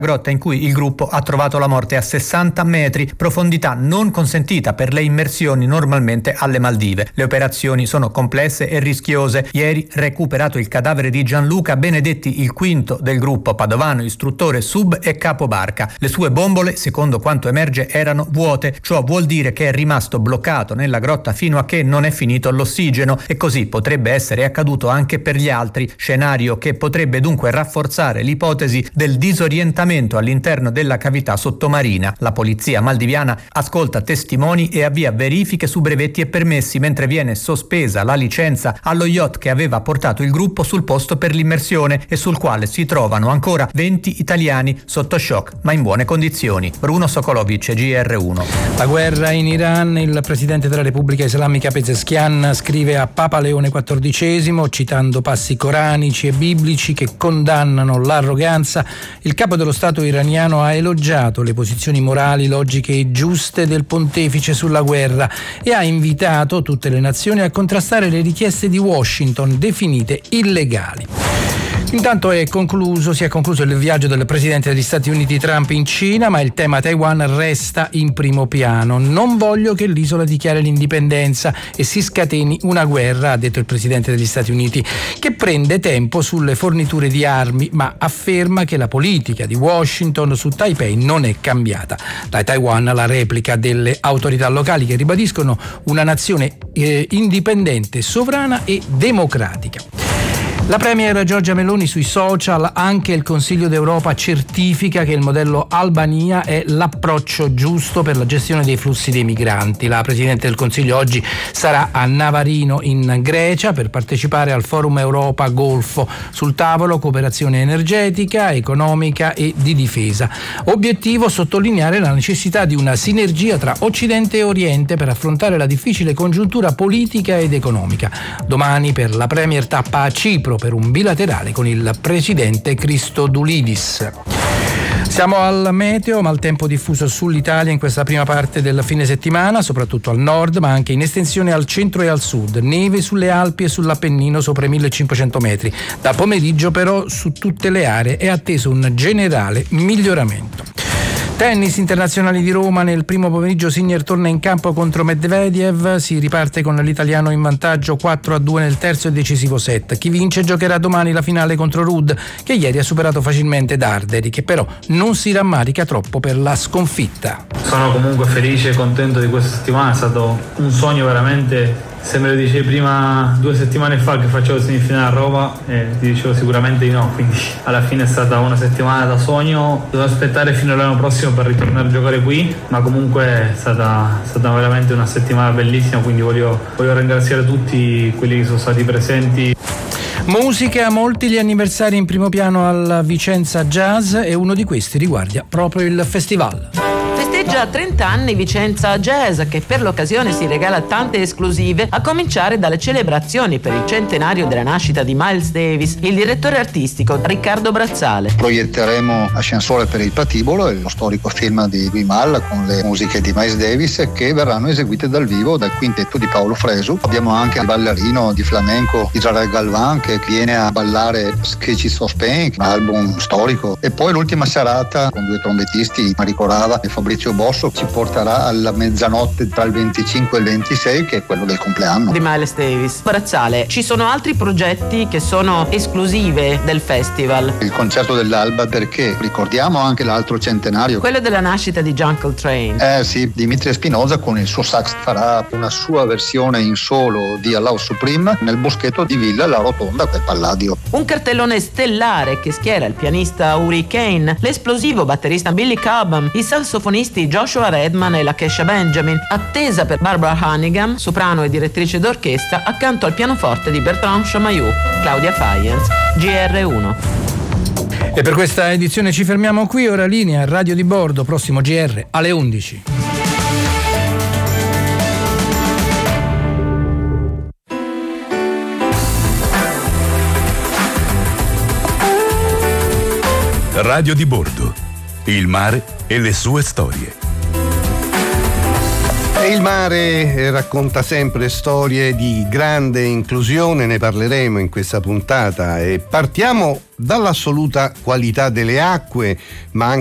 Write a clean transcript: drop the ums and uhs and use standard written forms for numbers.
grotta in cui il gruppo ha trovato la morte a 60 metri, profondità non consentita per le immersioni normalmente alle Maldive. Le operazioni sono complesse e rischiose. Ieri recuperato il cadavere di Gianluca Benedetti, il quinto del gruppo padovano, istruttore sub e capobarca. Le sue bombole, secondo quanto emerge, erano vuote. Ciò vuol dire che è rimasto bloccato nella grotta fino a che non è finito l'ossigeno, e così potrebbe essere accaduto anche per gli altri, scenario che potrebbe dunque rafforzare l'ipotesi del disorientamento all'interno della cavità sottomarina. La polizia maldiviana ascolta testimoni e avvia verifiche su brevetti e permessi, mentre viene sospesa la licenza allo yacht che aveva portato il gruppo sul posto per l'immersione e sul quale si trovano ancora 20 italiani sotto shock ma in buone condizioni. Bruno Sokolovic, GR1. La guerra in Iran. Il presidente della Repubblica Islamica Pezeshkian scrive a Papa Leone XIV, citando passi coranici e biblici che condannano l'arroganza. Il capo dello Stato iraniano ha elogiato le posizioni morali, logiche e giuste del pontefice sulla guerra e ha invitato tutte le nazioni a contrastare le richieste di Washington definite illegali. Intanto si è concluso il viaggio del presidente degli Stati Uniti Trump in Cina, ma il tema Taiwan resta in primo piano. Non voglio che l'isola dichiari l'indipendenza e si scateni una guerra, ha detto il presidente degli Stati Uniti, che prende tempo sulle forniture di armi, ma afferma che la politica di Washington su Taipei non è cambiata. Da Taiwan la replica delle autorità locali che ribadiscono una nazione indipendente, sovrana e democratica. La premier Giorgia Meloni sui social. Anche il Consiglio d'Europa certifica che il modello Albania è l'approccio giusto per la gestione dei flussi dei migranti. La Presidente del Consiglio oggi sarà a Navarino in Grecia per partecipare al Forum Europa Golfo. Sul tavolo cooperazione energetica, economica e di difesa. Obiettivo: sottolineare la necessità di una sinergia tra Occidente e Oriente per affrontare la difficile congiuntura politica ed economica. Domani per la premier tappa a Cipro per un bilaterale con il presidente Christodoulidis. Siamo al meteo, maltempo diffuso sull'Italia in questa prima parte del fine settimana, soprattutto al nord, ma anche in estensione al centro e al sud. Neve sulle Alpi e sull'Appennino sopra i 1500 metri. Da pomeriggio però su tutte le aree è atteso un generale miglioramento. Tennis internazionali di Roma. Nel primo pomeriggio Sinner torna in campo contro Medvedev, si riparte con l'italiano in vantaggio 4-2 nel terzo e decisivo set. Chi vince giocherà domani la finale contro Ruud, che ieri ha superato facilmente Darderi, che però non si rammarica troppo per la sconfitta. Sono comunque felice e contento di questa settimana, è stato un sogno veramente. Se me lo dicevi prima 2 settimane fa che facevo semifinale a Roma, ti dicevo sicuramente di no, quindi alla fine è stata una settimana da sogno. Devo aspettare fino all'anno prossimo per ritornare a giocare qui, ma comunque è stata veramente una settimana bellissima, quindi voglio ringraziare tutti quelli che sono stati presenti. Musica, molti gli anniversari in primo piano al Vicenza Jazz e uno di questi riguarda proprio il festival. Festeggia 30 anni Vicenza Jazz, che per l'occasione si regala tante esclusive, a cominciare dalle celebrazioni per il centenario della nascita di Miles Davis. Il direttore artistico Riccardo Brazzale. Proietteremo Ascensore per il Patibolo, lo storico film di Guimal con le musiche di Miles Davis, che verranno eseguite dal vivo dal quintetto di Paolo Fresu. Abbiamo anche il ballerino di flamenco Israel Galvan che viene a ballare Sketches of Pain, un album storico. E poi l'ultima serata con 2 trombettisti, Marico Rava e Fabrizio Bosso, ci porterà alla mezzanotte tra il 25 e il 26, che è quello del compleanno di Miles Davis. Brazzale, ci sono altri progetti che sono esclusive del festival? Il concerto dell'Alba, perché ricordiamo anche l'altro centenario, quello della nascita di John Coltrane. Sì, Dimitri Spinoza con il suo sax farà una sua versione in solo di Allahu Supreme nel boschetto di Villa La Rotonda per Palladio. Un cartellone stellare che schiera il pianista Uri Kane, l'esplosivo batterista Billy Cobham, i sassofonisti Joshua Redman e la Kesha Benjamin, attesa per Barbara Hannigan, soprano e direttrice d'orchestra, accanto al pianoforte di Bertrand Chamayou. Claudia Fayens, GR1. E per questa edizione ci fermiamo qui, ora linea Radio di Bordo, prossimo GR alle 11. Radio di Bordo, il mare e le sue storie. E il mare racconta sempre storie di grande inclusione, ne parleremo in questa puntata e partiamo dall'assoluta qualità delle acque, ma anche